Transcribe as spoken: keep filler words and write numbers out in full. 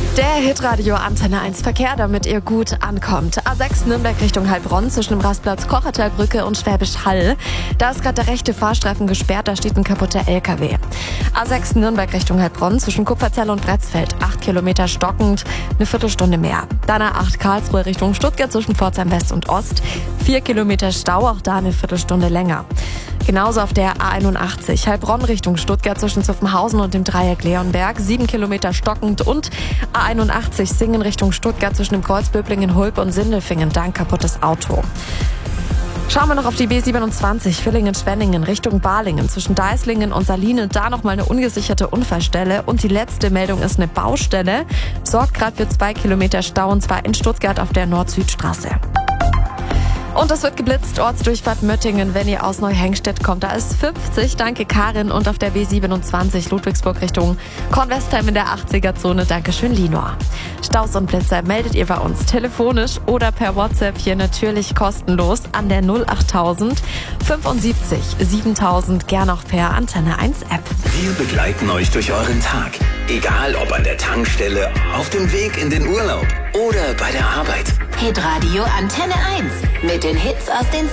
Der Hitradio Antenne eins Verkehr, damit ihr gut ankommt. A sechs Nürnberg Richtung Heilbronn zwischen dem Rastplatz Kochertalbrücke und Schwäbisch Hall. Da ist gerade der rechte Fahrstreifen gesperrt, da steht ein kaputter L K W. A sechs Nürnberg Richtung Heilbronn zwischen Kupferzell und Bretzfeld. acht Kilometer stockend, eine Viertelstunde mehr. Dann A acht Karlsruhe Richtung Stuttgart zwischen Pforzheim West und Ost. vier Kilometer Stau, auch da eine Viertelstunde länger. Genauso auf der A einundachtzig, Heilbronn Richtung Stuttgart zwischen Zuffenhausen und dem Dreieck Leonberg, sieben Kilometer stockend und A einundachtzig Singen Richtung Stuttgart zwischen dem Kreuz Böblingen, Hulp und Sindelfingen, da ein kaputtes Auto. Schauen wir noch auf die B siebenundzwanzig, Villingen-Schwenningen Richtung Balingen zwischen Deislingen und Saline, da nochmal eine ungesicherte Unfallstelle und die letzte Meldung ist eine Baustelle, sorgt gerade für zwei Kilometer Stau und zwar in Stuttgart auf der Nord-Süd-Straße. Und es wird geblitzt, Ortsdurchfahrt Möttingen, wenn ihr aus Neuhengstedt kommt. Da ist fünfzig, danke Karin. Und auf der B siebenundzwanzig Ludwigsburg Richtung Kornwestheim in der achtziger-Zone, dankeschön Linor. Staus und Blitzer meldet ihr bei uns telefonisch oder per WhatsApp hier natürlich kostenlos an der null achttausend fünfundsiebzig siebentausend, gern auch per Antenne eins App. Wir begleiten euch durch euren Tag. Egal ob an der Tankstelle, auf dem Weg in den Urlaub oder bei der Arbeit. Hitradio Antenne eins mit den Hits aus den